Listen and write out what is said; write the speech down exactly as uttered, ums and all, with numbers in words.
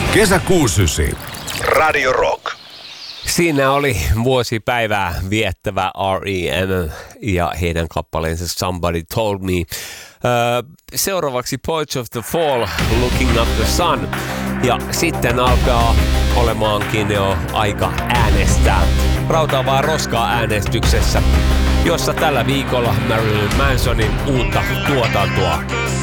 Kesäkuusi yhdeksän. Radio Rock. Siinä oli vuosipäivää viettävä R E M ja heidän kappaleensa Somebody Told Me. Öö, seuraavaksi Poets of the Fall, Looking Up the Sun. Ja sitten alkaa olemaankin jo aika äänestää Rautaavaa roskaa äänestyksessä, jossa tällä viikolla Marilyn Mansonin uutta tuotantoa